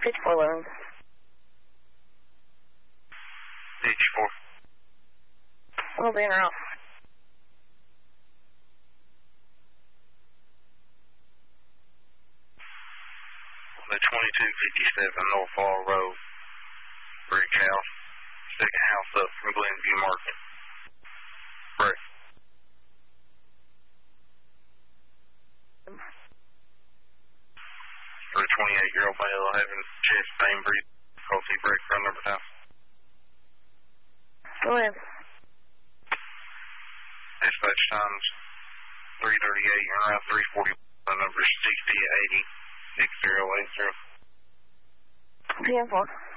5411. 54. We'll be in or out. The 2257 North Fall Road, brick house, second house up from Glenview Market. Brick. For a 28-year-old male having chest pain, breathing difficulty, brick front number house. Go ahead. Dispatch times 3:38 and around 3:40. Number 6080 6080. PM4.